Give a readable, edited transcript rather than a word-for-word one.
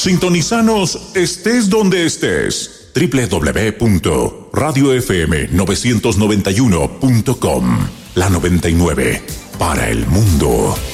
Sintonizanos estés donde estés. www.radiofm991.com. La 99 para el mundo.